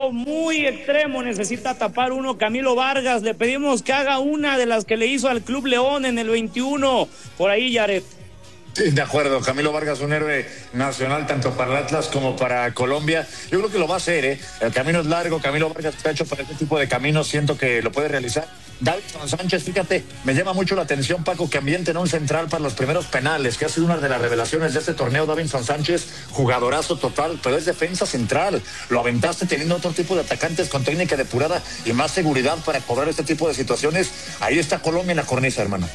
tiro muy extremo, necesita tapar uno Camilo Vargas. Le pedimos que haga una de las que le hizo al Club León en el 21. Por ahí, Yaret. Sí, de acuerdo, Camilo Vargas, un héroe nacional tanto para el Atlas como para Colombia. Yo creo que lo va a hacer, ¿eh? El camino es largo, Camilo Vargas está hecho para este tipo de caminos, siento que lo puede realizar. Davinson Sánchez, fíjate, me llama mucho la atención, Paco, que ambienten un central para los primeros penales, que ha sido una de las revelaciones de este torneo. Davinson Sánchez, jugadorazo total, pero es defensa central. Lo aventaste teniendo otro tipo de atacantes con técnica depurada y más seguridad para cobrar este tipo de situaciones. Ahí está Colombia en la cornisa, hermano.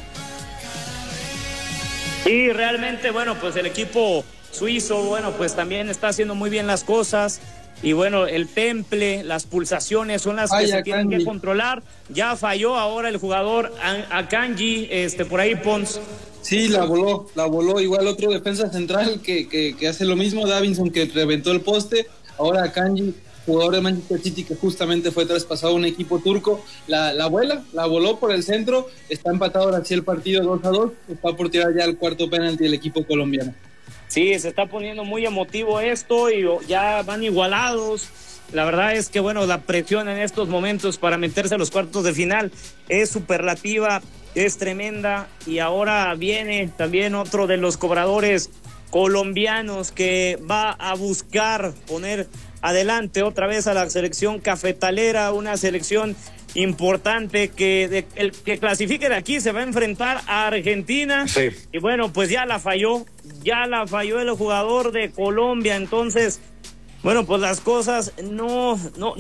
Y realmente, bueno, pues el equipo suizo, bueno, pues también está haciendo muy bien las cosas. Y bueno, el temple, las pulsaciones son las que se tienen que controlar. Ya falló ahora el jugador Akanji, por ahí Pons. Sí, la voló. Igual otro defensa central que hace lo mismo, Davinson, que reventó el poste. Ahora Akanji, jugador de Manchester City, que justamente fue traspasado a un equipo turco, la voló por el centro. Está empatado ahora sí el partido 2-2. Está por tirar ya el cuarto penalti del equipo colombiano. Sí, se está poniendo muy emotivo esto y ya van igualados. La verdad es que, bueno, la presión en estos momentos para meterse a los cuartos de final es superlativa, es tremenda. Y ahora viene también otro de los cobradores colombianos que va a buscar poner adelante otra vez a la selección cafetalera, una selección importante el que clasifique de aquí se va a enfrentar a Argentina. Sí. Y bueno, pues ya la falló el jugador de Colombia. Entonces, bueno, pues las cosas no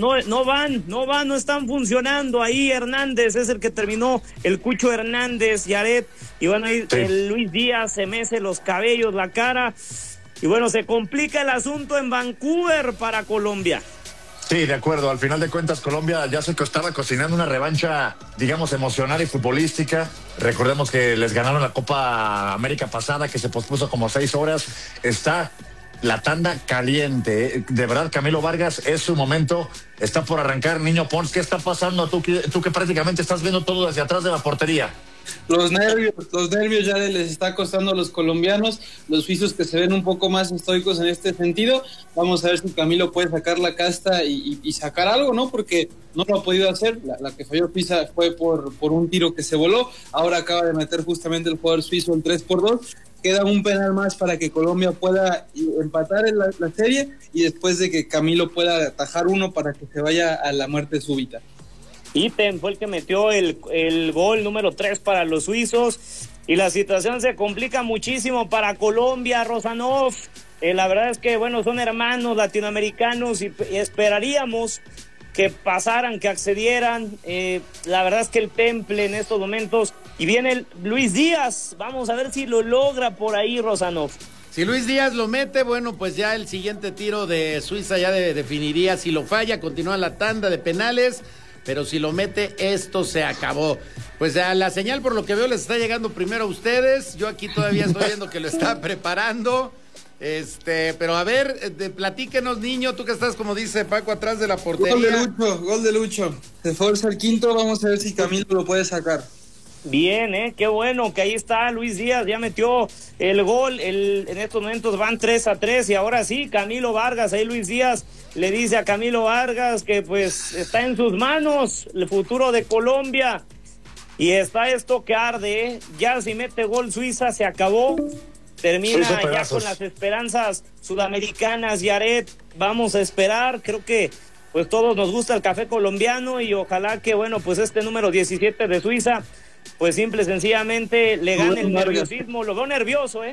están funcionando. Ahí Hernández es el que terminó, el Cucho Hernández, Yaret, y bueno, ahí sí. Luis Díaz se mece los cabellos, la cara, y bueno, se complica el asunto en Vancouver para Colombia. Sí, de acuerdo. Al final de cuentas, Colombia ya se estaba cocinando una revancha, digamos, emocional y futbolística. Recordemos que les ganaron la Copa América pasada, que se pospuso como 6 horas. Está la tanda caliente. De verdad, Camilo Vargas, es su momento. Está por arrancar. Niño Pons, ¿qué está pasando? Tú que prácticamente estás viendo todo desde atrás de la portería. Los nervios ya les está costando a los colombianos, los suizos que se ven un poco más estoicos en este sentido. Vamos a ver si Camilo puede sacar la casta y sacar algo, ¿no? Porque no lo ha podido hacer. La que falló Suiza fue por un tiro que se voló. Ahora acaba de meter justamente el jugador suizo el 3-2. Queda un penal más para que Colombia pueda empatar en la serie y después de que Camilo pueda atajar uno para que se vaya a la muerte súbita. Item fue el que metió el gol número 3 para los suizos y la situación se complica muchísimo para Colombia, Rosanov. La verdad es que, bueno, son hermanos latinoamericanos y esperaríamos que pasaran, que accedieran. La verdad es que el temple en estos momentos, y viene Luis Díaz, vamos a ver si lo logra por ahí, Rosanov. Si Luis Díaz lo mete, bueno, pues ya el siguiente tiro de Suiza ya definiría. Si lo falla, continúa la tanda de penales. Pero si lo mete, esto se acabó. Pues a la señal, por lo que veo, les está llegando primero a ustedes. Yo aquí todavía estoy viendo que lo está preparando. Pero a ver, platíquenos, niño, tú que estás, como dice Paco, atrás de la portería. Gol de Lucho. Se forza el quinto, vamos a ver si Camilo lo puede sacar. Bien, qué bueno que ahí está Luis Díaz, ya metió el gol, en estos momentos van 3-3 y ahora sí, Camilo Vargas, ahí Luis Díaz le dice a Camilo Vargas que pues está en sus manos el futuro de Colombia y está esto que arde, ya si mete gol Suiza se acabó, termina ya con las esperanzas sudamericanas. Yaret, vamos a esperar, creo que pues todos nos gusta el café colombiano y ojalá que bueno pues este número 17 de Suiza pues simple y sencillamente le gane el nerviosismo. Lo veo nervioso,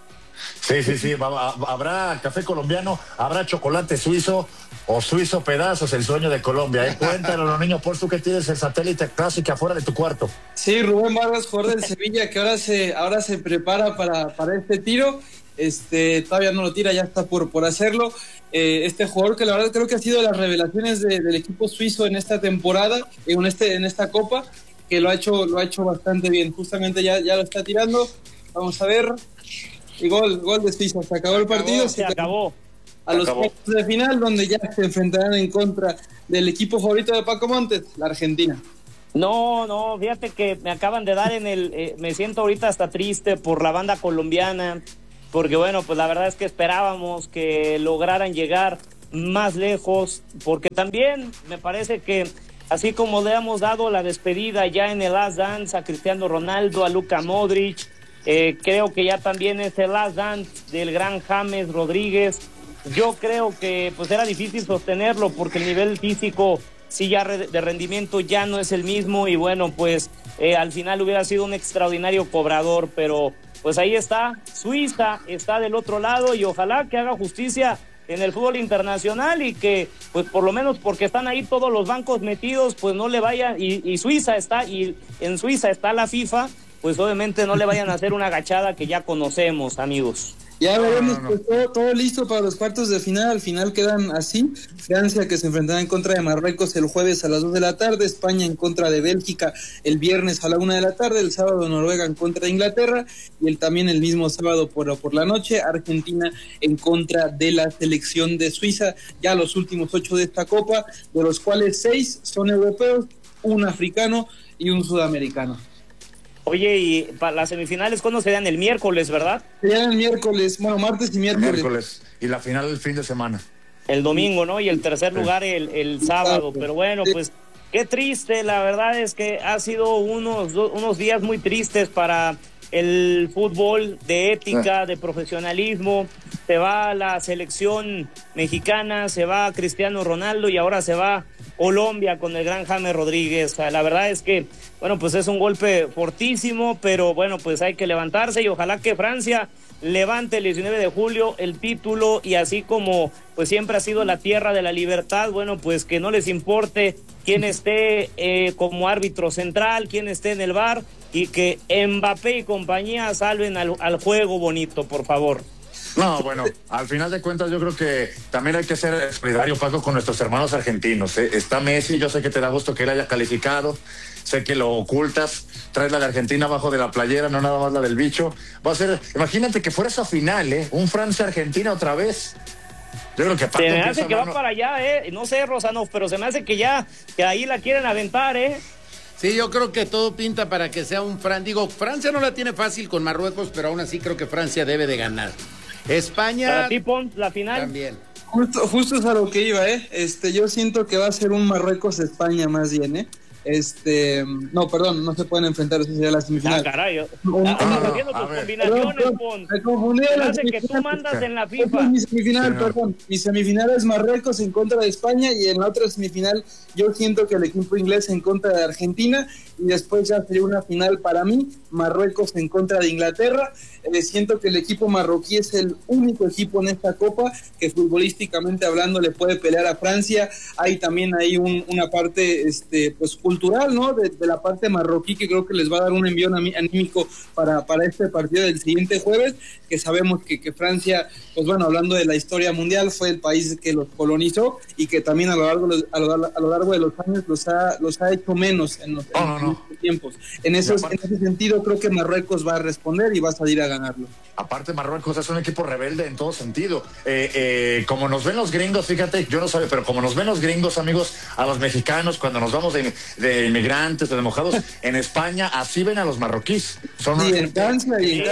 Sí, habrá café colombiano, habrá chocolate suizo o suizo pedazos, el sueño de Colombia, Cuéntalo, los niños, por tú que tienes el satélite clásico afuera de tu cuarto. Sí, Rubén Vargas, jugador del Sevilla, que ahora se prepara para este tiro. Todavía no lo tira, ya está por hacerlo. Este jugador que la verdad creo que ha sido de las revelaciones del equipo suizo en esta temporada, en esta Copa, que lo ha hecho bastante bien. Justamente ya lo está tirando. Vamos a ver. Y gol de Suiza. Se acabó el partido. Se acabó. A los cuartos de final, donde ya se enfrentarán en contra del equipo favorito de Paco Montes, la Argentina. No, fíjate que me acaban de dar me siento ahorita hasta triste por la banda colombiana, porque bueno, pues la verdad es que esperábamos que lograran llegar más lejos, porque también me parece que así como le hemos dado la despedida ya en el Last Dance a Cristiano Ronaldo, a Luka Modric, creo que ya también es el Last Dance del gran James Rodríguez. Yo creo que pues era difícil sostenerlo porque el nivel físico sí ya de rendimiento ya no es el mismo y bueno, pues al final hubiera sido un extraordinario cobrador, pero pues ahí está, Suiza está del otro lado y ojalá que haga justicia en el fútbol internacional y que pues por lo menos porque están ahí todos los bancos metidos, pues no le vayan, y Suiza está, y en Suiza está la FIFA, pues obviamente no le vayan a hacer una agachada que ya conocemos, amigos. Ya veremos, pues todo listo para los cuartos de final. Al final quedan así: Francia, que se enfrentará en contra de Marruecos el jueves a las 2 de la tarde, España en contra de Bélgica el viernes a la 1 de la tarde, el sábado Noruega en contra de Inglaterra y también el mismo sábado por la noche Argentina en contra de la selección de Suiza. Ya los últimos 8 de esta copa, de los cuales 6 son europeos, un africano y un sudamericano. Oye, y para las semifinales, ¿cuándo serían? El miércoles, ¿verdad? Serían el miércoles, bueno, martes y miércoles. Y la final el fin de semana. El domingo, ¿no? Y el tercer lugar el sábado. Pero bueno, pues qué triste, la verdad es que ha sido unos días muy tristes para el fútbol, de ética, de profesionalismo. Se va la selección mexicana, se va Cristiano Ronaldo y ahora se va Colombia con el gran James Rodríguez. La verdad es que, bueno, pues es un golpe fortísimo, pero bueno, pues hay que levantarse y ojalá que Francia levante el 19 de julio el título y así como pues siempre ha sido la tierra de la libertad, bueno, pues que no les importe quién esté como árbitro central, quién esté en el VAR y que Mbappé y compañía salven al juego bonito, por favor. No, bueno, al final de cuentas yo creo que también hay que ser solidario, Paco, con nuestros hermanos argentinos. Está Messi, yo sé que te da gusto que él haya calificado, sé que lo ocultas, traes la de Argentina abajo de la playera, no nada más la del bicho. Va a ser, imagínate que fuera esa final, un Francia-Argentina otra vez. Yo creo que Paco se me hace que va para allá, no sé, Rosanov, pero se me hace que ahí la quieren aventar, Sí, yo creo que todo pinta para que sea un Francia no la tiene fácil con Marruecos, pero aún así creo que Francia debe de ganar. España. Para ti, Pons, la final. También. Justo es a lo que iba, yo siento que va a ser un Marruecos-España más bien, no, perdón, no se pueden enfrentar, eso sería la semifinal. Caray, haciendo tus combinaciones, Pons. Me confundí de la que tú mandas en la FIFA. Mi semifinal, perdón. Mi semifinal es Marruecos en contra de España y en la otra semifinal yo siento que el equipo inglés en contra de Argentina y después ya sería una final para mí, Marruecos en contra de Inglaterra. Siento que el equipo marroquí es el único equipo en esta copa que futbolísticamente hablando le puede pelear a Francia. Hay también ahí una parte pues cultural, ¿no? De la parte marroquí que creo que les va a dar un envío anímico para este partido del siguiente jueves, que sabemos que Francia, pues bueno, hablando de la historia mundial, fue el país que los colonizó y que también a lo largo de los años los ha hecho menos en los tiempos. En ese sentido creo que Marruecos va a responder y va a salir a ganarlo. Aparte, Marruecos es un equipo rebelde en todo sentido. Como nos ven los gringos, fíjate, yo no sabía, pero como nos ven los gringos, amigos, a los mexicanos cuando nos vamos de inmigrantes o de mojados, en España así ven a los marroquíes. En Francia y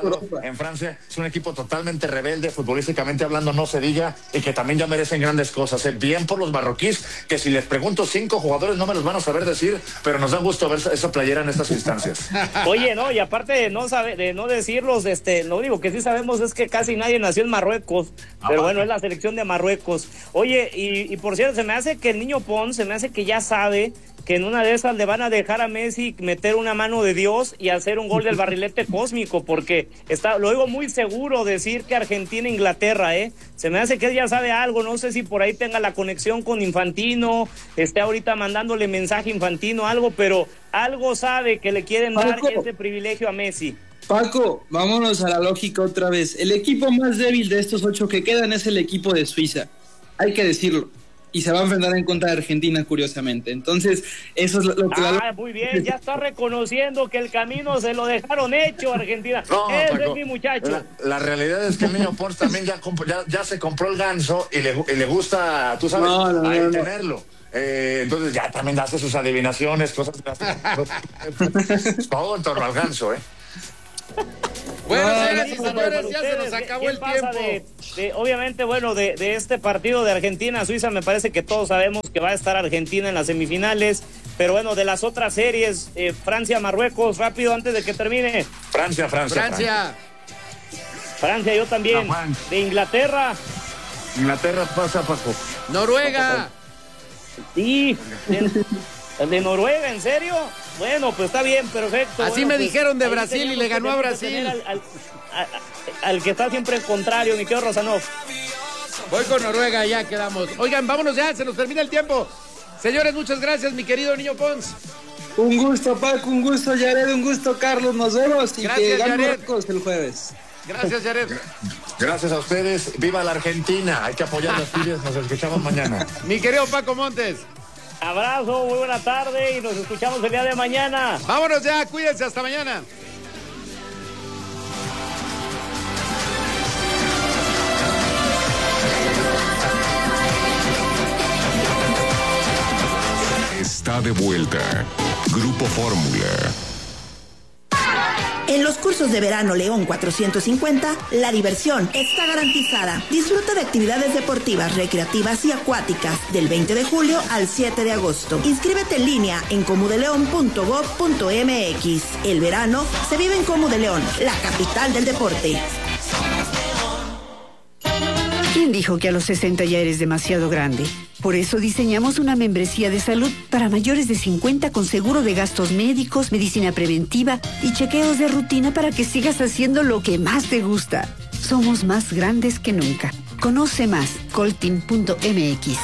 en Francia es un equipo totalmente rebelde, futbolísticamente hablando no se diga, y que también ya merecen grandes cosas. Bien por los marroquíes, que si les pregunto 5 jugadores no me los van a saber decir, pero nos da gusto ver esa playera en estas instancias. Oye, no, y aparte de no decirlos, lo único que sí sabemos es que casi nadie nació en Marruecos, pero bueno, es la selección de Marruecos. Oye, y por cierto, se me hace que el niño Pons, se me hace que ya sabe que en una de esas le van a dejar a Messi meter una mano de Dios y hacer un gol del barrilete cósmico, porque lo oigo muy seguro decir que Argentina-Inglaterra, se me hace que él ya sabe algo, no sé si por ahí tenga la conexión con Infantino, esté ahorita mandándole mensaje Infantino, algo, pero algo sabe que le quieren dar ese privilegio a Messi. Paco, vámonos a la lógica otra vez. El equipo más débil de estos 8 que quedan es el equipo de Suiza, hay que decirlo. Y se va a enfrentar en contra de Argentina, curiosamente. Entonces, eso es lo que... muy bien, ya está reconociendo que el camino se lo dejaron hecho, Argentina. No, Ese Paco, es mi muchacho. La realidad es que el niño Pons también ya se compró el ganso y le gusta, tú sabes, tenerlo. Entonces ya también hace sus adivinaciones, cosas... todo en torno al ganso, Bueno, señoras y señores, ya se nos acabó el tiempo. Obviamente, bueno, de este partido de Argentina-Suiza, me parece que todos sabemos que va a estar Argentina en las semifinales. Pero bueno, de las otras series, Francia-Marruecos, rápido antes de que termine. Francia. Francia, yo también. De Inglaterra pasa, Paco. Noruega. Sí, de Noruega, ¿en serio? Bueno, pues está bien, perfecto. Así bueno, me pues, dijeron de Brasil y le ganó a Brasil. Al que está siempre en contrario, mi querido Rosanov. Voy con Noruega, ya quedamos. Oigan, vámonos ya, se nos termina el tiempo. Señores, muchas gracias, mi querido Niño Pons. Un gusto, Paco, un gusto, Yared, un gusto, Carlos. Nos vemos y gracias, que gane Yared. Marcos el jueves. Gracias, Yared. Gracias a ustedes. ¡Viva la Argentina! Hay que apoyar las pibes. Nos escuchamos mañana. Mi querido Paco Montes. Abrazo, muy buena tarde y nos escuchamos el día de mañana. Vámonos ya, cuídense, hasta mañana. Está de vuelta. Grupo Fórmula. En los cursos de verano León 450, la diversión está garantizada. Disfruta de actividades deportivas, recreativas y acuáticas del 20 de julio al 7 de agosto. Inscríbete en línea en comudeleon.gov.mx. El verano se vive en Comu de León, la capital del deporte. ¿Quién dijo que a los 60 ya eres demasiado grande? Por eso diseñamos una membresía de salud para mayores de 50 con seguro de gastos médicos, medicina preventiva y chequeos de rutina para que sigas haciendo lo que más te gusta. Somos más grandes que nunca. Conoce más, colteam.mx.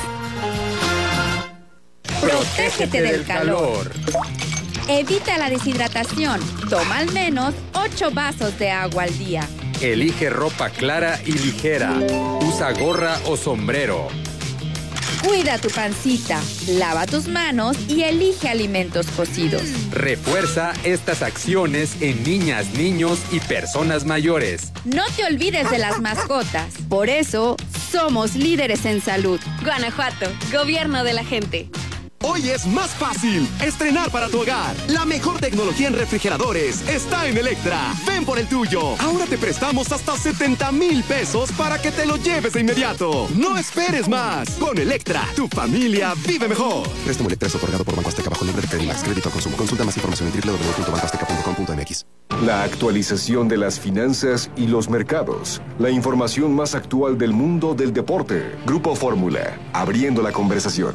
Protégete del calor. Evita la deshidratación. Toma al menos 8 vasos de agua al día. Elige ropa clara y ligera. Usa gorra o sombrero. Cuida tu pancita, lava tus manos y elige alimentos cocidos. Refuerza estas acciones en niñas, niños y personas mayores. No te olvides de las mascotas. Por eso, somos líderes en salud. Guanajuato, gobierno de la gente. Hoy es más fácil estrenar para tu hogar. La mejor tecnología en refrigeradores está en Electra. Ven por el tuyo. Ahora te prestamos hasta 70,000 pesos para que te lo lleves de inmediato. No esperes más. Con Electra, tu familia vive mejor. Préstamo Electra es otorgado por Banco Azteca bajo el nombre de Credimax. Crédito al consumo. Consulta más información en www.bancoazteca.com.mx. La actualización de las finanzas y los mercados. La información más actual del mundo del deporte. Grupo Fórmula. Abriendo la conversación.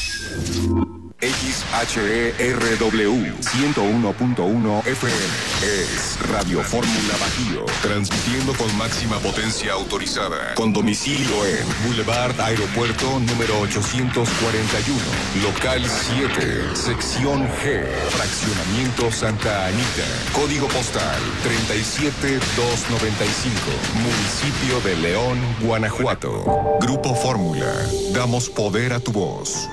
XHERW 101.1 FM es Radio Fórmula Bajío, transmitiendo con máxima potencia autorizada, con domicilio en Boulevard Aeropuerto número 841, local 7, sección G, fraccionamiento Santa Anita, código postal 37295, municipio de León, Guanajuato. Grupo Fórmula, damos poder a tu voz.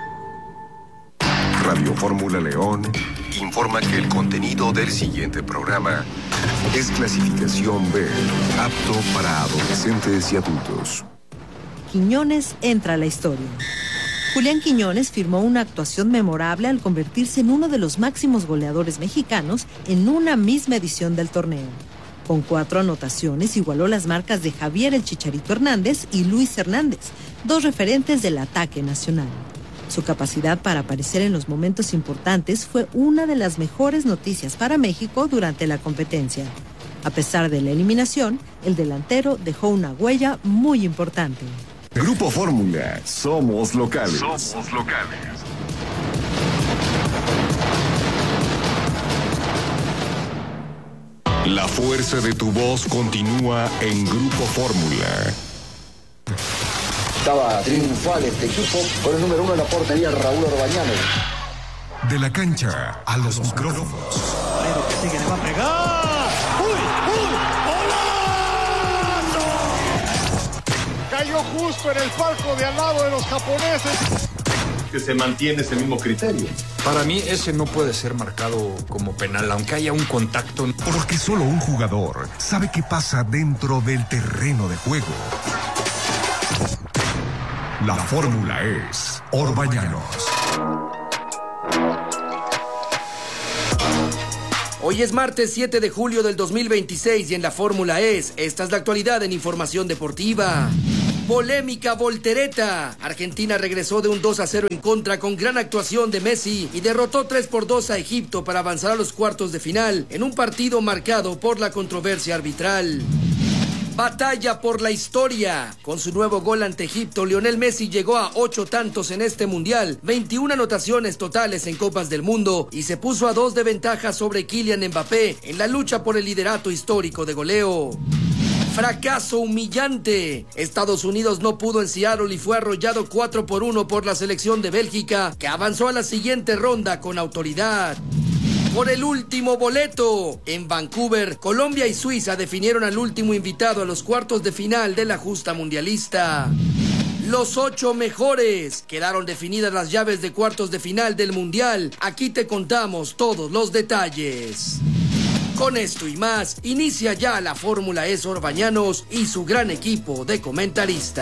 Radio Fórmula León informa que el contenido del siguiente programa es clasificación B, apto para adolescentes y adultos. Quiñones entra a la historia. Julián Quiñones firmó una actuación memorable al convertirse en uno de los máximos goleadores mexicanos en una misma edición del torneo. Con 4 anotaciones igualó las marcas de Javier el Chicharito Hernández y Luis Hernández, 2 referentes del ataque nacional. Su capacidad para aparecer en los momentos importantes fue una de las mejores noticias para México durante la competencia. A pesar de la eliminación, el delantero dejó una huella muy importante. Grupo Fórmula, somos locales. Somos locales. La fuerza de tu voz continúa en Grupo Fórmula. Estaba triunfal este equipo con el número 1 en la portería, Raúl Orbañanos. De la cancha a los micrófonos. Pero que sigue, le va a pegar. ¡Uy! ¡Golazo! Cayó justo en el palco de al lado de los japoneses. Que se mantiene ese mismo criterio. Para mí ese no puede ser marcado como penal, aunque haya un contacto. Porque solo un jugador sabe qué pasa dentro del terreno de juego. La fórmula es Orbañanos. Hoy es martes 7 de julio del 2026 y en la Fórmula E, esta es la actualidad en Información Deportiva. Polémica voltereta. Argentina regresó de un 2-0 en contra con gran actuación de Messi y derrotó 3-2 a Egipto para avanzar a los cuartos de final en un partido marcado por la controversia arbitral. Batalla por la historia. Con su nuevo gol ante Egipto, Lionel Messi llegó a 8 tantos en este mundial, 21 anotaciones totales en Copas del Mundo y se puso a 2 de ventaja sobre Kylian Mbappé en la lucha por el liderato histórico de goleo. Fracaso humillante. Estados Unidos no pudo en Seattle y fue arrollado 4-1 por la selección de Bélgica, que avanzó a la siguiente ronda con autoridad. Por el último boleto. En Vancouver, Colombia y Suiza definieron al último invitado a los cuartos de final de la justa mundialista. Los 8 mejores. Quedaron definidas las llaves de cuartos de final del Mundial. Aquí te contamos todos los detalles. Con esto y más, inicia ya la Fórmula E Orbañanos y su gran equipo de comentaristas.